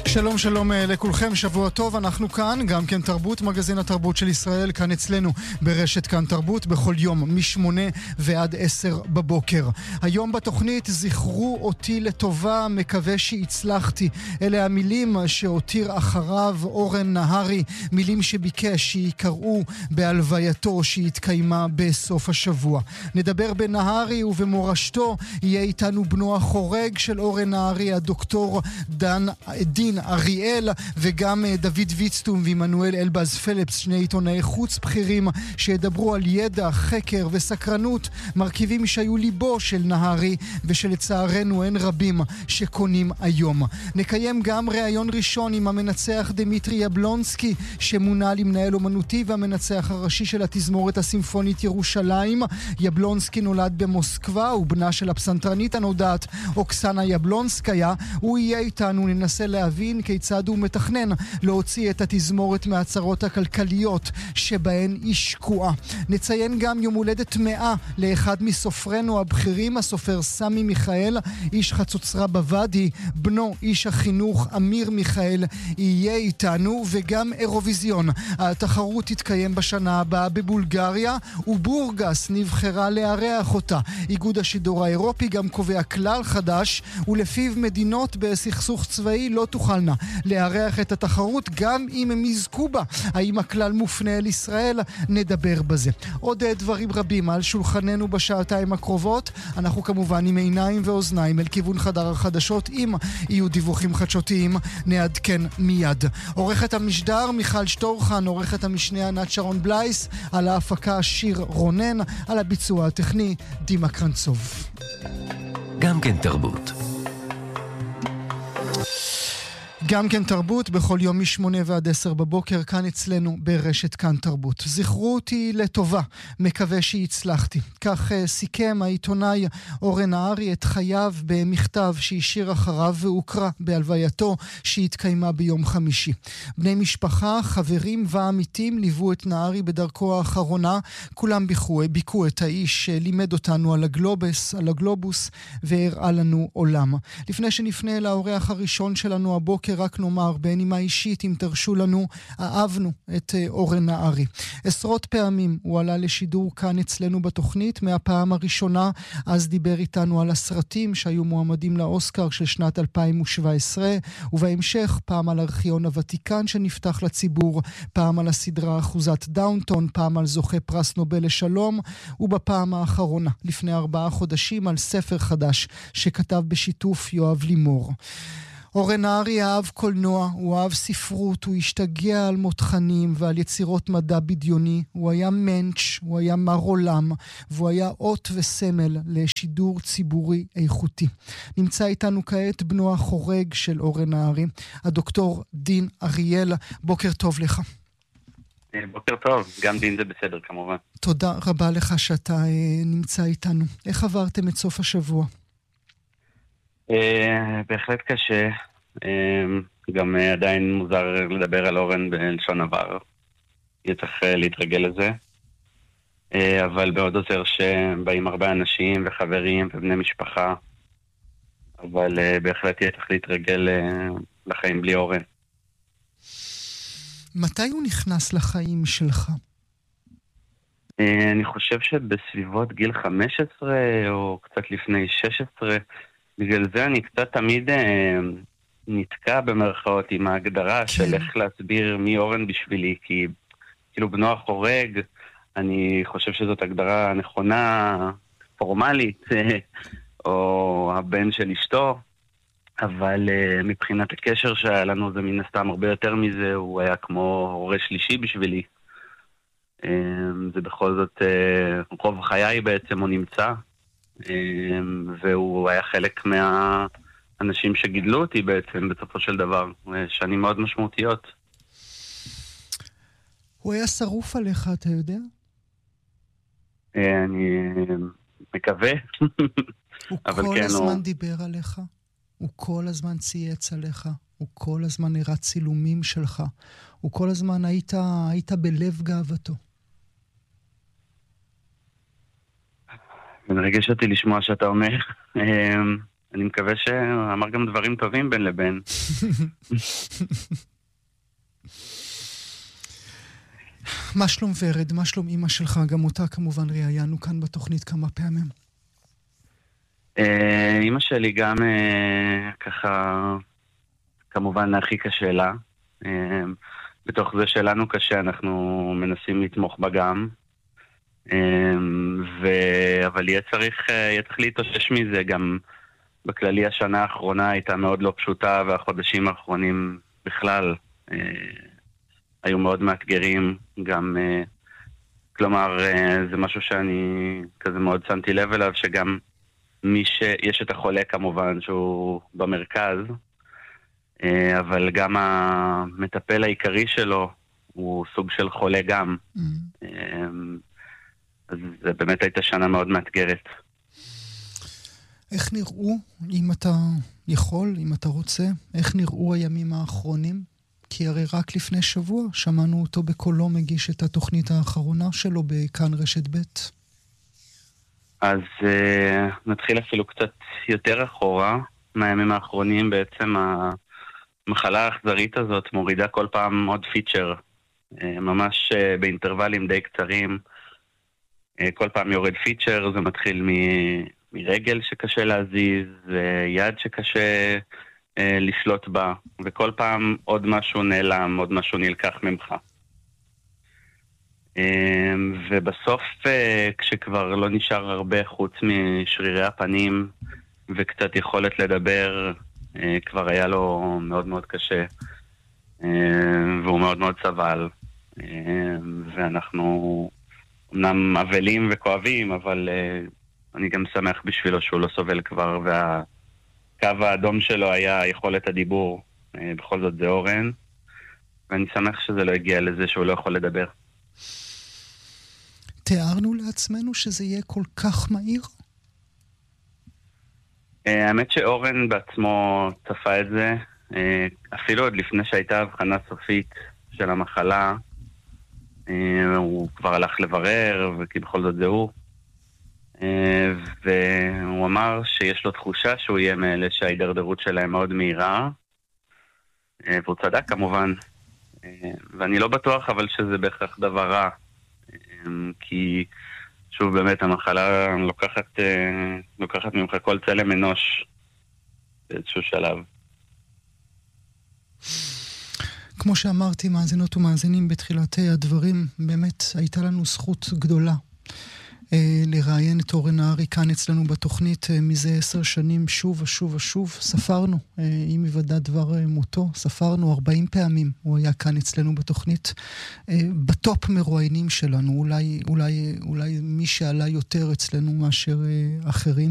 שלום שלום לכולכם, שבוע טוב, אנחנו כאן, גם כן תרבות, מגזין התרבות של ישראל, כאן אצלנו ברשת כאן תרבות, בכל יום מ8 ועד 10 בבוקר. היום בתוכנית זכרו אותי לטובה, מקווה שהצלחתי. אלה המילים שהותיר אחריו אורן נהרי, מילים שביקש שיקראו בהלווייתו שהתקיימה בסוף השבוע. נדבר בנהרי ובמורשתו, יהיה איתנו בנו החורג של אורן נהרי, הדוקטור דין אריאל, וגם דוד ויצטום ועמנואל אלבז פלפס, שני עיתונאי חוץ בכירים שידברו על ידע, חקר וסקרנות, מרכיבים שהיו ליבו של נהרי ושלצערנו אין רבים שקונים היום. נקיים גם ראיון ראשון עם המנצח דמיטרי יבלונסקי, שמונה למנהל אומנותי והמנצח הראשי של התזמורת הסימפונית ירושלים. יבלונסקי נולד במוסקבה, הוא בנה של הפסנתרנית הנודעת אוקסנה יבלונסקיה. הוא יהיה איתנו, ננסה להבין כיצד הוא מתכנן להוציא את התזמורת מהצרות הכלכליות שבהן היא שקועה. נציין גם יום הולדת 100 לאחד מסופרנו הבכירים, הסופר סמי מיכאל, איש חצוצרה בוואדי. בנו איש החינוך אמיר מיכאל יהיה איתנו, וגם אירוויזיון. התחרות תתקיים בשנה הבאה בבולגריה, ובורגס נבחרה לארח אותה. איגוד השידור האירופי גם קובע כלל חדש, ולפיו מדינות בסכסוך צבאי לא תוכלנה לארח את התחרות גם אם הם יזכו בה. האם הכלל מופנה אל ישראל? נדבר בזה. עוד דברים רבים על שולחננו בשעתיים הקרובות. אנחנו כמובן עם עיניים ואוזניים אל כיוון חדר החדשות. אם יהיו דיווחים חדשותיים נעדכן מיד. עורכת המשדר מיכל שטורחן, עורכת המשנה ענת שרון בלייס, על ההפקה שיר רונן, על הביצוע הטכני דימה קרנצוב. גם כן תרבות. גם כן תרבות, בכל יום מ8 ועד 10 בבוקר, כאן אצלנו ברשת כאן תרבות. זכרו אותי לטובה, מקווה שהצלחתי. כך סיכם העיתונאי אורן נהרי את חייו במכתב שהשאיר אחריו והוקרא בהלווייתו שהתקיימה ביום חמישי. בני משפחה, חברים ועמיתים ליוו את נהרי בדרכו האחרונה. כולם ביקו את האיש שלימד אותנו על הגלובוס והראה לנו עולם. לפני שנפנה אל האורח הראשון שלנו הבוקר, רק נאמר בנימה אישית, אם תרשו לנו, אהבנו את אורן נהרי. עשרות פעמים הוא עלה לשידור כאן אצלנו בתוכנית. מהפעם הראשונה אז דיבר איתנו על הסרטים שהיו מועמדים לאוסקר של שנת 2017, ובהמשך פעם על ארכיון הוותיקן שנפתח לציבור, פעם על הסדרה אחוזת דאונטון, פעם על זוכה פרס נובל לשלום, ובפעם האחרונה לפני 4 חודשים על ספר חדש שכתב בשיתוף יואב לימור. אורן נהרי אהב קולנוע, הוא אהב ספרות, הוא השתגע על מותחנים ועל יצירות מדע בדיוני, הוא היה מנץ', הוא היה מר עולם, והוא היה אות וסמל לשידור ציבורי איכותי. נמצא איתנו כעת בנו החורג של אורן נהרי, הדוקטור דין אריאל. בוקר טוב לך. בוקר טוב, גם דין זה בסדר כמובן. תודה רבה לך שאתה נמצא איתנו. איך עברתם את סוף השבוע? בהחלט קשה, גם עדיין מוזר לדבר על אורן בלשון עבר, יהיה צריך להתרגל לזה, אבל מאוד עוזר שבאים הרבה אנשים וחברים ובני משפחה, אבל בהחלט יהיה צריך להתרגל לחיים בלי אורן. מתי הוא נכנס לחיים שלך? אני חושב שבסביבות גיל 15 או קצת לפני 16, בגלל זה אני קצת תמיד נתקע במרכאות עם ההגדרה של איך להסביר מי אורן בשבילי, כי כאילו בנו החורג, אני חושב שזאת הגדרה נכונה, פורמלית, או הבן של אשתו, אבל מבחינת הקשר שהיה לנו זה מן הסתם הרבה יותר מזה, הוא היה כמו הורה שלישי בשבילי. זה בכל זאת רוב חיי בעצם הוא נמצא, והוא היה חלק מהאנשים שגידלו אותי בעצם בסופו של דבר, שנים מאוד משמעותיות. הוא היה שרוף עליך, אתה יודע? אני מקווה. הוא כל הזמן דיבר עליך, הוא כל הזמן צייץ עליך, הוא כל הזמן הראה צילומים שלך, הוא כל הזמן היית בלב גאוותו. מרגש אותי לשמוע שאתה אומר. אני מקווה שאמר גם דברים טובים בין לבין. מה שלום ורד? מה שלום אמא שלך? גם אותה כמובן ראיינו כאן בתוכנית כמה פעמים. אמא שלי גם ככה, כמובן הכי קשה לה. בתוך זה שלנו קשה, אנחנו מנסים לתמוך בה גם. אבל יהיה צריך להתאושש מזה. גם בכללי השנה האחרונה הייתה מאוד לא פשוטה, והחודשים האחרונים בכלל היו מאוד מאתגרים. גם, כלומר, זה משהו שאני כזה מאוד שמתי לב אליו, שגם יש את החולה כמובן שהוא במרכז, אבל גם המטפל העיקרי שלו הוא סוג של חולה גם. אז זה באמת הייתה שנה מאוד מאתגרת. איך נראו, אם אתה יכול, אם אתה רוצה, איך נראו הימים האחרונים? כי הרי רק לפני שבוע שמענו אותו בקולו מגיש את התוכנית האחרונה שלו בכאן רשת ב'. אז נתחיל אפילו קצת יותר אחורה מהימים האחרונים. בעצם המחלה האכזרית הזאת מורידה כל פעם עוד פיצ'ר, ממש באינטרוולים די קצרים. כל פעם יורד פיצ'ר, זה מתחיל מרגל שקשה להזיז, יד שקשה לשלוט בה, וכל פעם עוד משהו נעלם, עוד משהו נלקח ממך. ובסוף, כשכבר לא נשאר הרבה חוץ משרירי הפנים וקצת יכולת לדבר, כבר היה לו מאוד מאוד קשה, והוא מאוד מאוד סבל. ואנחנו אמנם מבלים וכואבים, אבל אני גם שמח בשבילו שהוא לא סובל כבר, והקו האדום שלו היה יכולת הדיבור. בכל זאת זה אורן, ואני שמח שזה לא הגיע לזה שהוא לא יכול לדבר. תיארנו לעצמנו שזה יהיה כל כך מהיר? האמת שאורן בעצמו צפה את זה, אפילו עוד לפני שהייתה הבחנה סופית של המחלה. הוא כבר הלך לברר, וכי בכל זאת זה הוא. והוא אמר שיש לו תחושה שהוא יהיה מאלה שההידרדרות שלהם מאוד מהירה, והוא צדק כמובן. ואני לא בטוח אבל שזה בהכרח דבר רע, כי שוב באמת המחלה לוקחת ממך כל צלם אנוש באיזשהו שלב. כמו שאמרתי, מאזינות ומאזינים בתחילת הדברים, באמת הייתה לנו זכות גדולה לראיין את אורן נהרי כאן אצלנו בתוכנית מזה 10 שנים, שוב ושוב ושוב. ספרנו, עם היוודע דבר מותו, ספרנו 40 פעמים הוא היה כאן אצלנו בתוכנית, בטופ מרואיינים שלנו, אולי מי שעלה יותר אצלנו מאשר אחרים.